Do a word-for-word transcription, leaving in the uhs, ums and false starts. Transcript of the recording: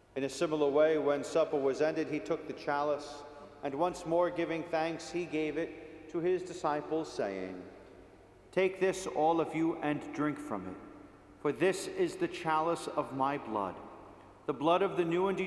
In a similar way, when supper was ended, he took the chalice, and once more giving thanks, he gave it to his disciples, saying, "Take this, all of you, and drink from it, for this is the chalice of my blood, the blood of the new and